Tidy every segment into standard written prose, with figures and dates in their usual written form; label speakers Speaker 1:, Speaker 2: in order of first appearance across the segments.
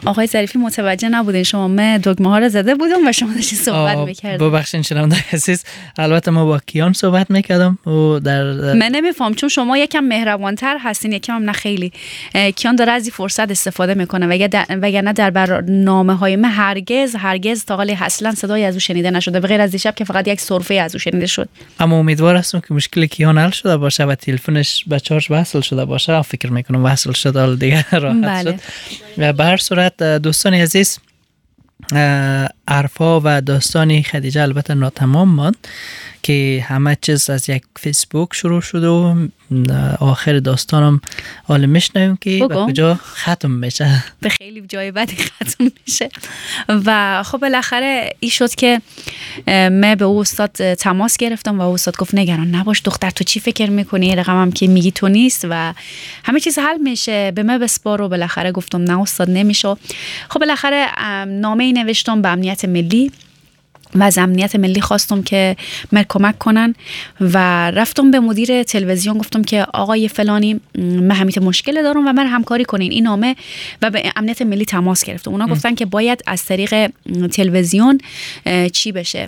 Speaker 1: آقای ظریفی متوجه نبودین شما من دکمه ها رو زده بودم و شما داشتین صحبت میکردین.
Speaker 2: ببخشید شنونده عزیز، البته ما با کیان صحبت میکردم و در
Speaker 1: من نمیفهم چون شما یکم مهربانتر هستین یکم هم نه خیلی. کیان داره از این فرصت استفاده میکنه وگرنه در برنامه‌های من هرگز تا حالی اصلا صدای از او شنیده نشده به غیر از دیشب که فقط یک سرفه از او شنیده شد.
Speaker 2: اما امیدوار هستم که مشکل کیان حل شده باشه و تلفنش به چارج وصل شده باشه. فکر میکنم وصل شده، حال دیگه راحت شد. و به هر صورت دوستان عزیز، عرفا و داستان خدیجه البته ناتمام ماند که همه چیز از یک فیسبوک شروع شد و آخر داستانم حالا میشنویم که به کجا ختم میشه.
Speaker 1: به خیلی جای بدی ختم میشه. و خب بالاخره این شد که من به او استاد تماس گرفتم و او استاد گفت نگران نباش دختر، تو چی فکر میکنی؟ رقمم که میگی تو نیست و همه چیز حل میشه، به من بسپار. و بالاخره گفتم نه استاد نمیشه. خب بالاخره نامه‌ای نوشتم به امنیت ملی و از امنیت ملی خواستم که من کمک کنن و رفتم به مدیر تلویزیون گفتم که آقای فلانی من همین مشکل دارم و من همکاری کنین این نامه. و به امنیت ملی تماس گرفتم. اونا گفتن که باید از طریق تلویزیون چی بشه،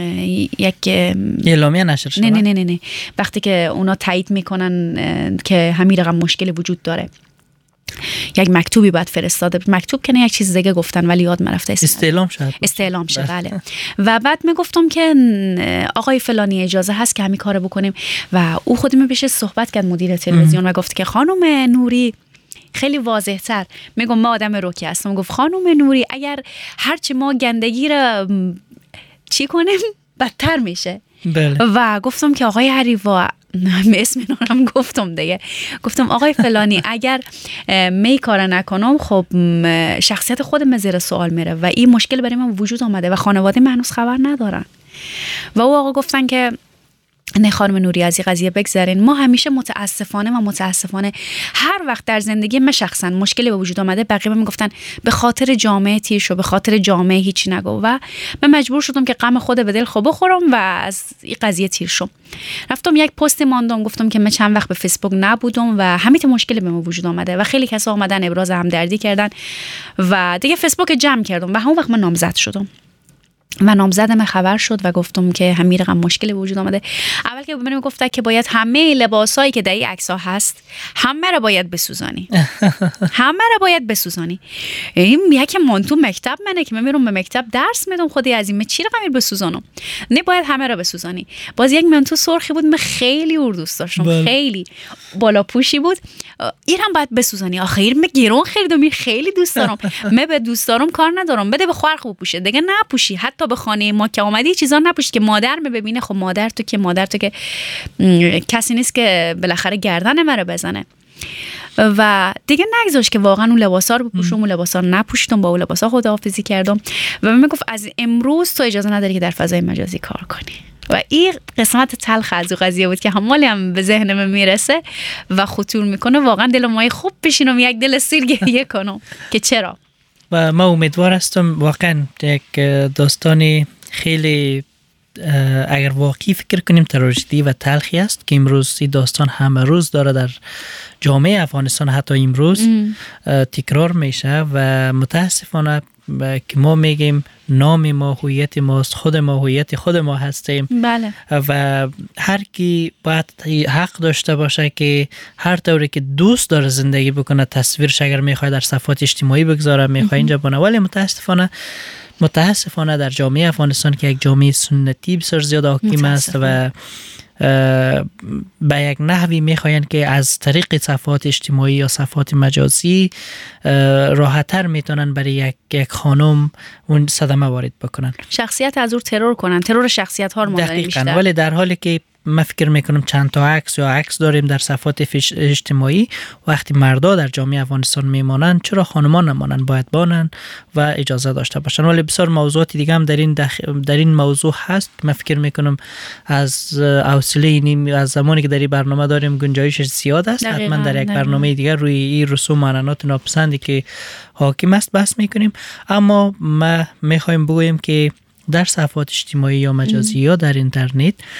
Speaker 1: یک
Speaker 2: اعلامیه نشر شود.
Speaker 1: نه وقتی که اونا تایید میکنن که همین رقم مشکل وجود داره یک مکتوبی باید فرستاده. مکتوب که نه یک چیز دیگه گفتن ولی یاد مرفته استعلام شد. بله. و بعد میگفتم که آقای فلانی اجازه هست که همین کارو بکنیم و او خودم بشه صحبت کرد مدیر تلویزیون و گفت که خانم نوری خیلی واضح تر میگم ما آدم روکی هستم، گفت خانم نوری اگر هرچی ما گندگی رو چی کنیم بدتر میشه.
Speaker 2: بله.
Speaker 1: و گفتم که آقای حریوا اسم نورم گفتم دیگه، گفتم آقای فلانی اگر می کار نکنم خب شخصیت خودم زیر سوال میره و این مشکل برای من وجود آمده و خانواده من هنوز خبر ندارن. و او آقا گفتن که نه خانم نوری از این قضیه بگذارین. ما همیشه متاسفانه هر وقت در زندگی من شخصا مشکلی به وجود آمده بقیه من میگفتن به خاطر جامعه تیر شو، به خاطر جامعه هیچ نگو و من مجبور شدم که غم خود به دل خوب بخورم و از این قضیه تیر شم. رفتم یک پست ماندم گفتم که من چند وقت به فیسبوک نبودم و همین مشکلی به من وجود آمده و خیلی کسا اومدن ابراز همدردی کردن و دیگه فیسبوک جمع کردم و همون وقت من نامزد شدم. و نامزدم خبر شد و گفتم که همین رقم مشکل وجود آمده. اول که من گفتن که باید همه لباسایی که در این عکس‌ها هست همه رو باید بسوزانی. این یک مانتو مکتب منه که من میرم به مکتب درس میدم، خودی از این چی رقم بسوزانم؟ نه باید همه رو بسوزانی. باز یک مانتو سرخی بود من خیلی اور دوست داشتم، خیلی بالا پوشی بود، این هم باید بسوزانی. آخر من گرون خریدم، خیلی دوست دارم. من به دوست دارم کار ندارم، بده به خواهر خوب پوشه دیگه نپوشی. حتی به خانه ما که اومدی چیزا نپوشی که مادر ببینه. خب مادر تو که کسی نیست که بالاخره گردن مرا بزنه. و دیگه نگذاشت که واقعا اون لباسا رو بپوشم، اون لباسا رو نپوشیدم، با اون لباسا خداحافظی کردم و من گفت از امروز تو اجازه نداری که در فضای مجازی کار کنی. و این قسمت تلخ از اون قضیه بود که همالی هم به ذهنم میرسه و خطور میکنه. واقعا دل مای خوب بشینم یک دل سیر گریه کنم که چرا.
Speaker 2: و ما امیدوار هستم واقعا یک داستانی خیلی اگر واقعی فکر کنیم تراژدی و تلخی است که امروز این داستان همه روز داره در جامعه افغانستان، حتی امروز تکرار میشه و متاسفانه که ما میگیم نام ما هویت ماست، خود ما هویت خود ما هستیم.
Speaker 1: بله.
Speaker 2: و هر کی باید حق داشته باشه که هر طوری که دوست داره زندگی بکنه، تصویرش اگر میخواد در صفحات اجتماعی بگذاره، میخواد اینجا بونه. ولی متاسفانه در جامعه افغانستان که یک جامعه سنتی بسیار زیاد حاکم است و به یک نحوی میخواین که از طریق صفحات اجتماعی یا صفحات مجازی راحت‌تر میتونن برای یک خانم اون صدمه وارد بکنن،
Speaker 1: شخصیت از او ترور کنن، ترور شخصیت ها رو ما داریم بیشتر.
Speaker 2: ولی در حالی که من فکر میکنم چند تا عکس داریم در صفحات اجتماعی، وقتی مردا در جامعه افغانستان میمانند چرا خانمان نمانند؟ باید بانند و اجازه داشته باشن. ولی بسیار موضوعات دیگه هم در این موضوع هست. من فکر میکنم از حوصله از زمانی که در این برنامه داریم گنجایشش زیاد است. حتما در یک برنامه دیگه روی این رسوم و عنعنات ناپسندی که حاکم است بحث میکنیم. اما ما میخوایم بگوییم که در صفحات اجتماعی یا مجازی یا در اینترنت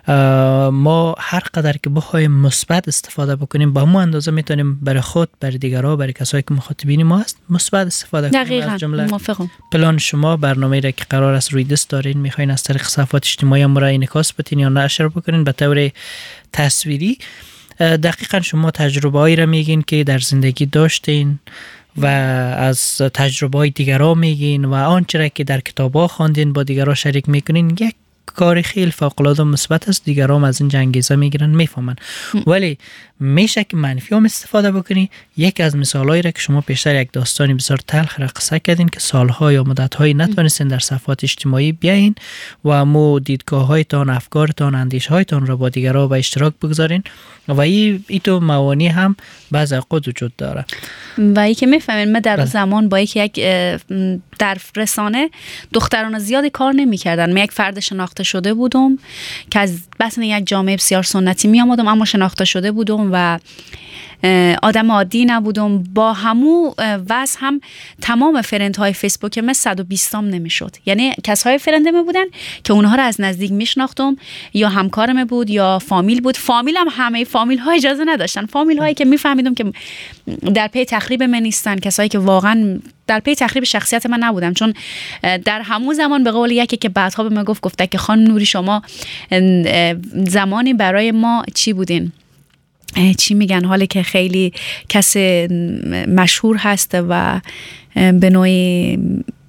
Speaker 2: ما هر قدر که بخوایم مثبت استفاده بکنیم با همون اندازه میتونیم برای خود، برای دیگرها، برای کسایی که مخاطبین ما هست مثبت استفاده کنیم.
Speaker 1: دقیقاً موافقم.
Speaker 2: پلان شما، برنامه‌ای را که قرار است روی دست دارین میخواین از طریق صفحات اجتماعی ما را انعکاس بدین یا نشر بکنین به طور تصویری، دقیقاً شما تجربه‌ای را میگین که در زندگی داشتین و از تجربه‌های دیگرها میگین و آنچه را که در کتاب‌ها خواندین با دیگرها شریک میکنین. یک کار خیلی فوق‌العاده مثبت است. دیگران از این انگیزه میگیرن، میفهمن. ولی میشه که منفی هم استفاده بکنی. یک از مثالایی را که شما پیشتر یک داستانی بسیار تلخ را قصه کردین که سالها یا مدت‌های نتونستین در صفحات اجتماعی بیاین و مو دیدگاه‌هایتان، افکارتان، اندیشه‌هایتان را با دیگران به اشتراک بگذارین و این تو موانی هم بعضی اوقات وجود داره.
Speaker 1: و ای که میفهمین من در زمان با یک در رسانه دختران زیادی کار نمی‌کردن. من یک فرد شناخته شده بودم که از بطن یک جامعه بسیار سنتی می آمدم، اما شناخته شده بودم و آدم عادی نبودم. با همو وضع هم تمام فرندهای فیسبوک من 120 تام نمیشد. یعنی کسای فرندم بودن که اونها رو از نزدیک میشناختم، یا همکارم بود یا فامیل بود. فامیلم همه فامیل ها اجازه نداشتن. فامیل هایی که میفهمیدم که در پی تخریب من نیستن، کسایی که واقعا در پی تخریب شخصیت من نبودم. چون در همون زمان به قول یکی که بعدها به من گفته که خانم نوری شما زمانی برای ما چی بودین، چی میگن، حالی که خیلی کس مشهور هست و به نوعی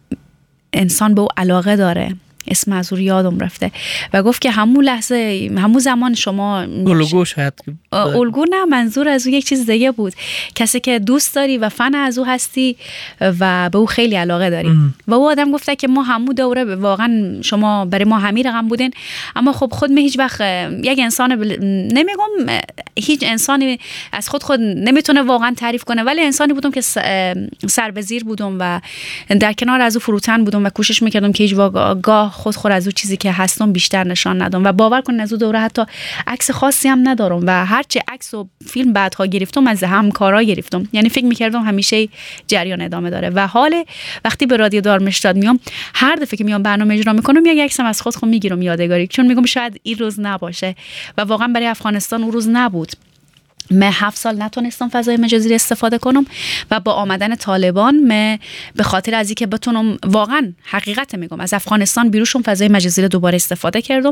Speaker 1: انسان به او علاقه داره، اسم از او یادم رفته، و گفت که همون لحظه، همون زمان شما
Speaker 2: الگو، شاید
Speaker 1: الگو نه، منظور از او یک چیز دیگه بود، کسی که دوست داری و فن از او هستی و به او خیلی علاقه داری. و او آدم گفته که ما همون دوره واقعا شما برای ما همین رقم بودین. اما خب خود من هیچ وقت یک انسان نمیگم هیچ انسانی از خود نمیتونه واقعا تعریف کنه، ولی انسانی بودم که سر به زیر بودم و در کنار از او فروتن بودم و کوشش میکردم که هیچ گاه خود از او چیزی که هستم بیشتر نشان ندم. و باور کنید از او دوره حتی عکس خاصی هم ندارم و هرچی عکس و فیلم بعدها گرفتم از همکارا گرفتم. یعنی فکر میکردم همیشه جریان ادامه داره. و حال وقتی به رادیو دارمشتاد میام، هر دفعه که میام برنامه اجرا میکنم یک عکسم از خود میگیرم یادگاری، چون میگم شاید این روز نباشه. و واقعا برای افغانستان اون روز نبود. من 7 سال نتونستم فضای مجازی استفاده کنم و با آمدن طالبان من به خاطر از اینکه بتونم واقعا حقیقت میگم از افغانستان بیروشم فضای مجازی رو دوباره استفاده کردم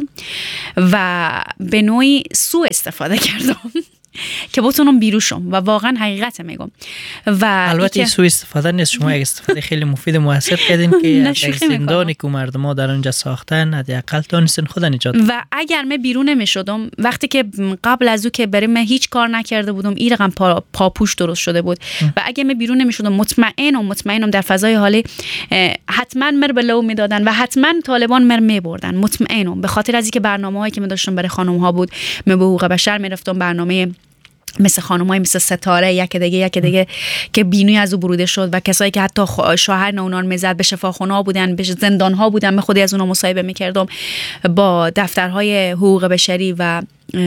Speaker 1: و به نوعی سوء استفاده کردم که بتونم بیروشم و واقعا حقیقت میگم. و
Speaker 2: البته سوء استفاده نیست، شما یک استفاده خیلی مفید موثر کردین که یک زندانی که مردم ها در اونجا ساختن حداقل تونستن خود نجات.
Speaker 1: و اگر من بیرون نمیشدم، وقتی که قبل از او که برای من هیچ کار نکرده بودم، این رقم پاپوش درست شده بود و اگر من بیرون نمیشدم مطمئنم در فضای حالی حتما مر به لو میدادن و حتما طالبان مر میبردن، مطمئنم. به خاطر از اینکه برنامه‌هایی که من داشتم برای خانم ها بود، من به حقوق بشر میرفتم، برنامه مثل خانم‌های مثل ستاره یک دیگه که بینوی از او بروده شد و کسایی که حتی شوهر اونان میزد به شفاخانه‌ها بودن، به زندان‌ها بودن، من خودی از اونها مصاحبه می‌کردم با دفترهای حقوق بشری و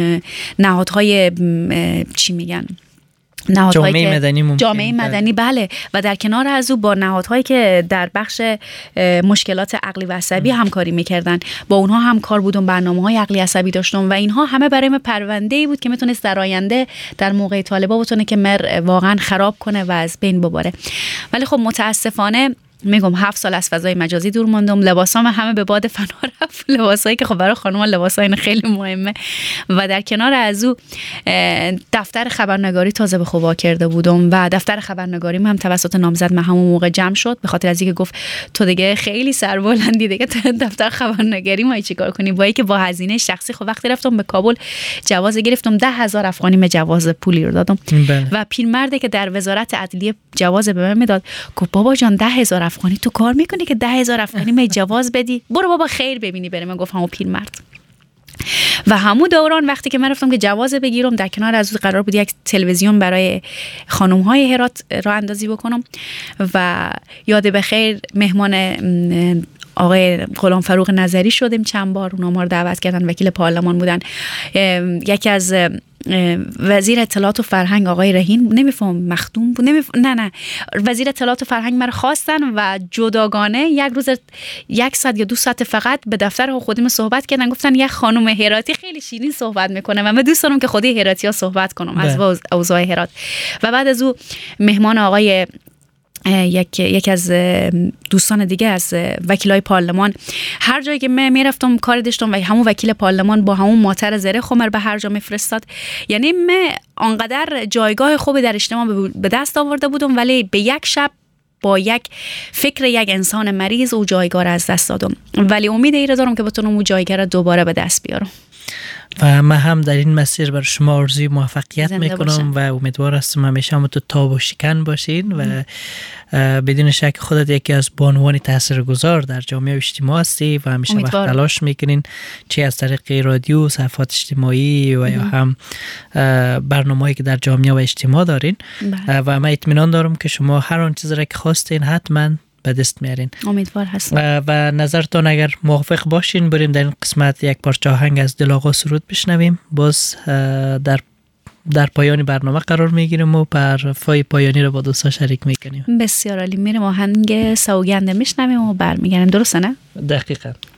Speaker 1: نهادهای چی میگن، جامعه مدنی بله. و در کنار از او با نهادهایی که در بخش مشکلات عقلی و عصبی همکاری میکردن، با اونها همکار بودم، برنامه‌های عقلی عصبی داشتم و اینها همه برای من پرونده‌ای بود که میتونست در آینده در موقع طالبا بتونه که مر واقعا خراب کنه و از بین ببره. ولی خب متاسفانه میگم 7 سال از فضای مجازی دور موندم. لباسام همه به باد فنا رفت، لباسایی که خب برای خانم‌ها لباسای خیلی مهمه. و در کنار از او دفتر خبرنگاری تازه به خوبا کرده بودم و دفتر خبرنگاریم هم توسط نامزد من همون موقع جمع شد، به خاطر از اینکه گفت تو دیگه خیلی سربلندی، دیگه دفتر خبرنگاری ما چیکار کنی؟ با اینکه با هزینه شخصی خب وقتی رفتم به کابل جواز گرفتم، 10,000 افغانی من جواز پولی رو دادم و پیرمردی که در وزارت عدلیه جواز به من میداد گفت بابا جان 10,000 افغانی تو کار میکنی که 10,000 افغانی می جواز بدی؟ برو بابا خیر ببینی بره. من گفتم پیرمرد. و همون دوران وقتی که من رفتم که جواز بگیرم، در کنار از اون قرار بود یک تلویزیون برای خانم‌های هرات راه اندازی بکنم و یاد بخیر مهمان آقای غلام فروغ نظری شدیم چند بار، اونا ما رو دعوت کردن، وکیل پارلمان بودن. یکی از وزیر اطلاعات و فرهنگ آقای رهین، نمیفهم مخدوم بود، نه وزیر اطلاعات و فرهنگ مرا خواستن و جداگانه یک روز 1 ساعت یا 2 ساعت فقط به دفتر خودم صحبت کردن. گفتن یک خانم هراتی خیلی شیرین صحبت میکنه و من دوست دارم که خودی هراتی ها صحبت کنم از اوضاع هرات. و بعد از او مهمان آقای یکی از دوستان دیگه از وکیلای پارلمان، هر جایی که من میرفتم کار داشتم و همون وکیل پارلمان با همون ماتر زره خمر به هر جا میفرستاد. یعنی من آنقدر جایگاه خوبی در اجتماع به دست آورده بودم، ولی به یک شب با یک فکر یک انسان مریض او جایگاه را از دست دادم، ولی امید ای را دارم که بتونم او جایگاه را دوباره به دست بیارم.
Speaker 2: و من هم در این مسیر بر شما آرزوی موفقیت میکنم و امیدوار هستم همیشه هم تو تاب و شکن باشین و بدون شک خودت یکی از بانوان تاثیرگذار در جامعه اجتماعی هستی و همیشه وقت تلاش میکنین، چه از طریق رادیو، صفحات اجتماعی و یا هم برنامه‌ای که در جامعه و اجتماع دارین. و من اطمینان دارم که شما هر آن چیزی را که خواستین حتما به دست میارین.
Speaker 1: امیدوار هستم.
Speaker 2: و نظرتان اگر موافق باشین بریم در این قسمت یک پارچه آهنگ از دل آقا سرود بشنویم. باز در پایان برنامه قرار میگیریم و حرفای پایانی رو با دوستا شریک میکنیم.
Speaker 1: بسیار عالی. میریم آهنگ سوگند میشنویم و برمیگردیم. درسته نه؟
Speaker 2: دقیقاً.